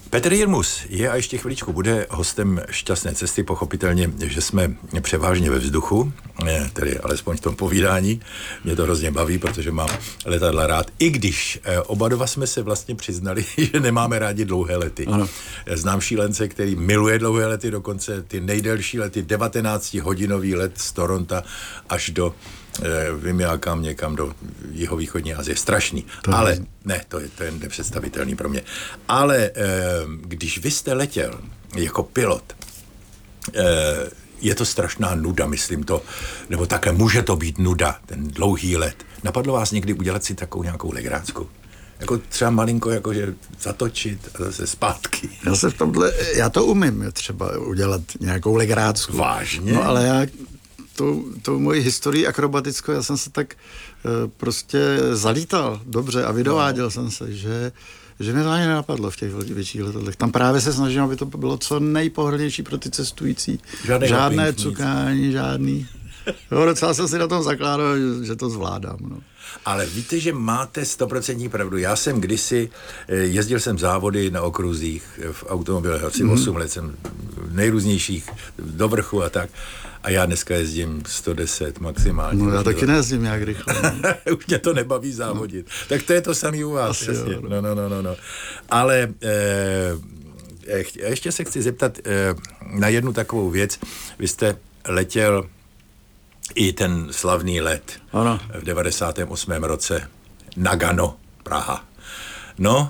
Petr Jirmus je a ještě chviličku bude hostem Šťastné cesty, pochopitelně, že jsme převážně ve vzduchu, tedy alespoň v tom povídání. Mě to hrozně baví, protože mám letadla rád, i když oba dva jsme se vlastně přiznali, že nemáme rádi dlouhé lety. Ano. Znám šílence, který miluje dlouhé lety, dokonce ty nejdelší lety, 19-hodinový let z Toronta až do vymělákám někam do jihovýchodní Asie. Strašný. Ale ne, to je nepředstavitelný pro mě. Ale když vy jste letěl jako pilot, je to strašná nuda, myslím to, nebo takhle může to být nuda, ten dlouhý let. Napadlo vás někdy udělat si takovou nějakou legrácku? Jako třeba malinko, jakože zatočit a zase zpátky. Já to umím třeba udělat nějakou legrácku. Vážně? No ale já tou mojí historii akrobatickou, já jsem se tak prostě zalítal dobře a vydováděl jsem se, že mě to ani nenapadlo v těch větších letadlech. Tam právě se snažím, aby to bylo co nejpohodlnější pro ty cestující. Žádné cukání, žádný. Jo, docela jsem si na tom zakládal, že to zvládám. No. Ale víte, že máte 100% pravdu. Já jsem kdysi, jezdil jsem závody na okruzích v automobilech, asi 8 let jsem v nejrůznějších do vrchu a tak. A já dneska jezdím 110 maximálně. No já taky nejezdím nějak rychle. Už mě to nebaví závodit. No. Tak to je to samý u vás. Asi jo, no. Ale ještě se chci zeptat na jednu takovou věc. Vy jste letěl i ten slavný let v 98. roce Nagano, Praha. No,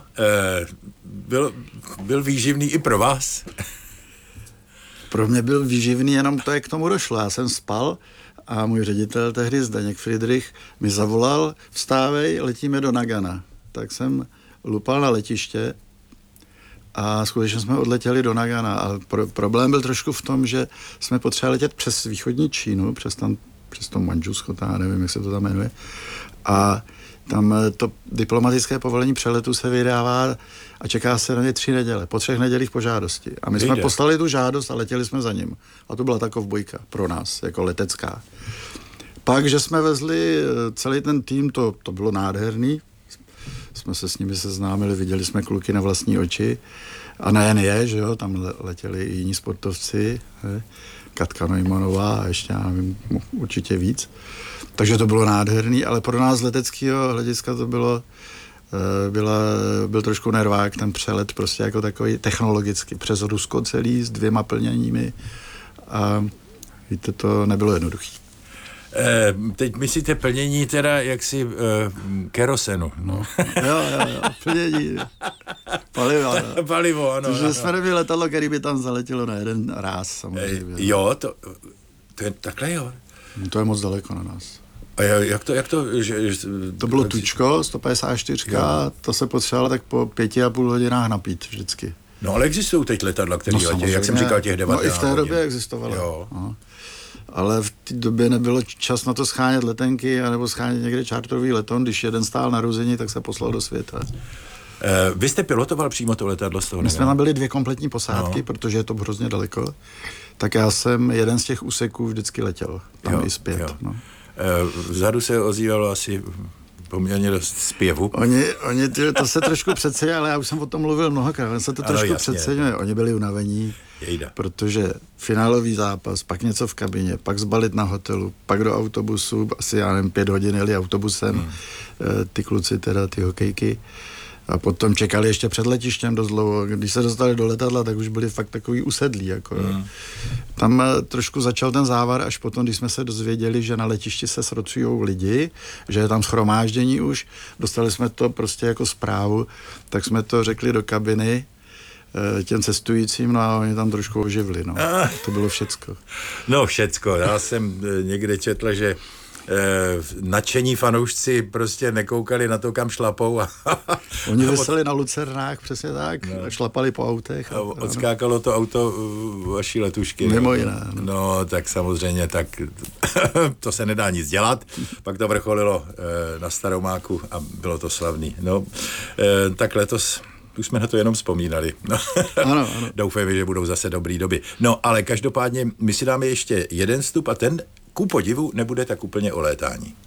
byl výživný i pro vás? Pro mě byl výživný, jenom to, jak k tomu došlo. Já jsem spal a můj ředitel tehdy, Zdeněk Friedrich, mi zavolal, vstávej, letíme do Nagana. Tak jsem lupal na letiště a skutečně jsme odletěli do Nagana. A problém byl trošku v tom, že jsme potřebovali letět přes východní Čínu, přes to Manžusko, nevím, jak se to tam jmenuje. A tam to diplomatické povolení přeletu se vydává a čeká se na ně 3 neděle, po 3 nedělích po žádosti. A my jsme poslali tu žádost a letěli jsme za ním. A to byla taková bojka pro nás, jako letecká. Pak, že jsme vezli celý ten tým, to bylo nádherný. Jsme se s nimi seznámili, viděli jsme kluky na vlastní oči. A nejen že jo, tam letěli i jiní sportovci, Katka Neumannová a ještě, já nevím, určitě víc. Takže to bylo nádherný, ale pro nás z leteckého hlediska to byl trošku nervák, ten přelet prostě jako takový technologicky přes Rusko celý s 2 plněními a víte, to nebylo jednoduché. Teď myslíte plnění teda jaksi kerosenu. No. Jo, plnění. Palivo, ano. Protože jsme nebyli letadlo, který by tam zaletělo na jeden ráz, samozřejmě. Jo, to je takhle, jo. To je moc daleko na nás. A jak to to bylo tučko, 154, jo. To se potřebovalo tak po 5,5 hodinách napít vždycky. No ale existují teď letadla, které letějí, jak jsem říkal, těch 19 No i v té době existovalo. Jo. Aha. Ale v té době nebylo čas na to schánět letenky anebo schánět někde čártrový leton, když jeden stál na Ruzini, tak se poslal do světa. Vy jste pilotoval přímo to letadlo z toho? My jsme tam byli 2 kompletní posádky, protože je to hrozně daleko. Tak já jsem jeden z těch úseků vždycky letěl. Tam i zpět. Jo. No. Vzadu se ozývalo asi poměrně dost zpěvu. Oni to se trošku přeceňuje, ale já už jsem o tom mluvil mnohokrát, se to trošku přeceňuje. Oni byli unavení, protože finálový zápas, pak něco v kabině, pak zbalit na hotelu, pak do autobusu, asi já nevím, 5 hodin jeli autobusem, ty kluci teda, ty hokejky. A potom čekali ještě před letištěm dost dlouho. Když se dostali do letadla, tak už byli fakt takový usedlí. Jako. Tam trošku začal ten závar, až potom, když jsme se dozvěděli, že na letišti se srocujou lidi, že je tam shromáždění už, dostali jsme to prostě jako zprávu, tak jsme to řekli do kabiny těm cestujícím, no a oni tam trošku oživli. No. To bylo všecko. No všecko. Já jsem někde četl, že nadšení fanoušci prostě nekoukali na to, kam šlapou. Oni viseli na lucernách, přesně tak, a šlapali po autech. A odskákalo to auto vaší letušky. Mimo jiné. No, tak samozřejmě, tak to se nedá nic dělat. Pak to vrcholilo na Staromáku a bylo to slavný. No, tak letos už jsme na to jenom vzpomínali. No. Ano. Doufejme, že budou zase dobrý doby. No, ale každopádně my si dáme ještě jeden vstup a ten ku podivu nebude tak úplně o létání.